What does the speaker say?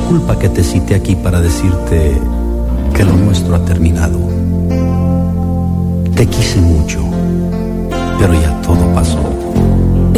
Disculpa que te cite aquí para decirte que lo nuestro ha terminado. Te quise mucho, pero ya todo pasó.